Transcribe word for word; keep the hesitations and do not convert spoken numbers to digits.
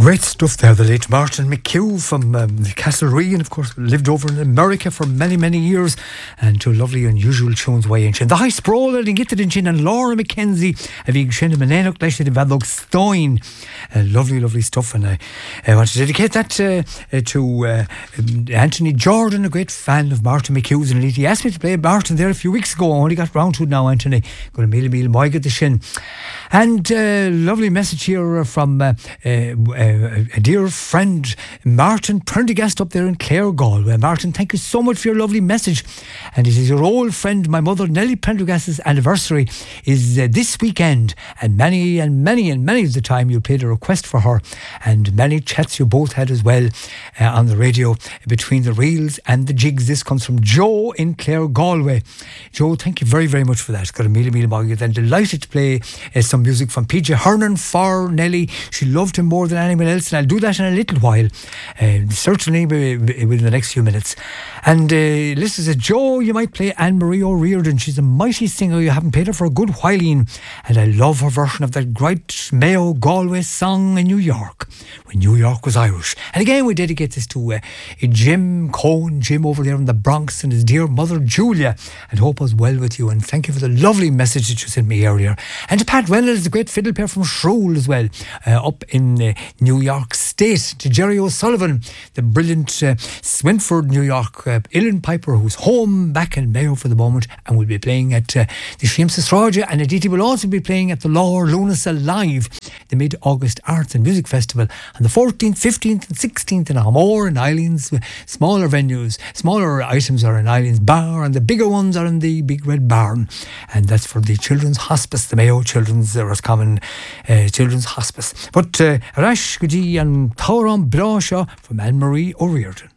Great stuff there, the late Martin McHugh from um, Castlereagh, and of course lived over in America for many, many years, and to lovely unusual tunes way in chin. The high sprawl and get it in chin, and Laura McKenzie of Igshin and Manenok Leshed of Vadlog Stein. Lovely, lovely stuff, and I, I want to dedicate that uh, to uh, Anthony Jordan, a great fan of Martin McHugh's, and he asked me to play Martin there a few weeks ago. I only got round to it now, Anthony. Going to meal meal my get the shin. And uh, lovely message here from uh, uh, uh, a dear friend, Martin Prendergast up there in Clare, Galway. Martin, thank you so much for your lovely message. And it is your old friend, my mother Nellie Prendergast's anniversary is uh, this weekend, and many and many and many of the time you played a request for her, and many chats you both had as well uh, on the radio between the reels and the jigs. This comes from Joe in Clare, Galway. Joe, thank you very, very much for that. Got a meal meal about you. Then delighted to play uh, some music from P J Hernan for Nelly. She loved him more than anyone else, and I'll do that in a little while, uh, certainly within the next few minutes. And uh, listen to Joe, you might play Anne-Marie O'Riordan. She's a mighty singer. You haven't played her for a good while, Ian, and I love her version of that great Mayo Galway song in New York, when New York was Irish. And again, we dedicate this to uh, Jim Cohen, Jim over there in the Bronx, and his dear mother Julia, and hope all's well with you, and thank you for the lovely message that you sent me earlier. And to Pat Reynolds, the great fiddle player from Shrule as well, uh, up in uh, New York State. To Jerry O'Sullivan, the brilliant uh, Swinford, New York uh, uilleann piper, who's home back in Mayo for the moment and will be playing at uh, the Seamus Raja, and Aditi will also be playing at the Lower Lunasa Live, the Mid-August Arts and Music Festival, on the fourteenth, fifteenth and sixteenth in Armore and Eileens. Smaller venues, smaller items are in Eileens Bar, and the bigger ones are in the Big Red Barn, and that's for the Children's Hospice, the Mayo Children's uh, Roscommon uh, Children's Hospice. But uh, Rash Gudi and Tauram Brasha from Anne-Marie O'Riordan.